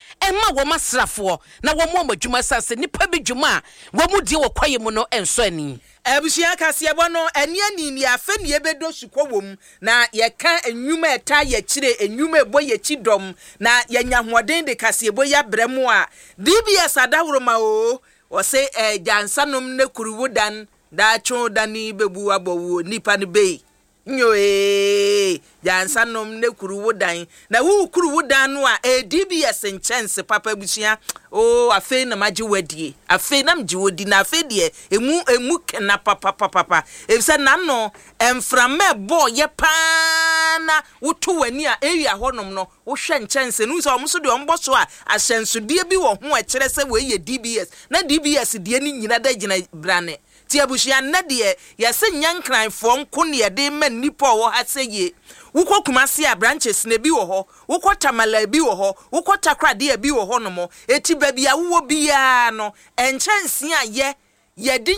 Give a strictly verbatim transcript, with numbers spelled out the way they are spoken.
Emma wo masrafo na wo mo adwuma sase nipa bi dwuma wo mu die wo kwaye mu no enso ani. Abusia kase bo no ene ani ni afa ni ebedo sukwo wom na ye ka enwuma eta ye kire enwuma ebo ye chidom na ye nya hoden de kase bo ya bremu a D B S adawro ma o o se eh, jansanom ne kuruwudan da cho dani bebu abowo nipa ne bei nyo eh jansanom ne kuruwudan na wu kuruwudan no a eh, D B S nchance papa busia o afi na maji wadie afi na mji wodi na afi de emu emu kena papa papa papa efse na no emframe bo ye pa na woto wani a area honom no wo hwe nchance nu so omso de ombo so a ahyensodie bi wo ho a kire se we ye D B S na D B S de ni nyina da gina brane ti abushia na de yese nyankran fo nko ne de man nipa wo ha seye wukọ kumasi a branches na bi wo ho wukọ tamala bi wo ho wukọ takrade bi wo ho no mo eti ba bia wo bia no enchanse a ye ye